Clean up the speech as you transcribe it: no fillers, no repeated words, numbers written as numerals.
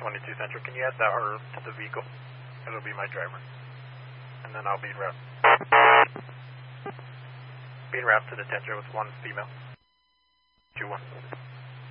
22 Central, can you add her to the vehicle? It'll be my driver. And then I'll be en route. Be en route to the detention with one female. 2-1.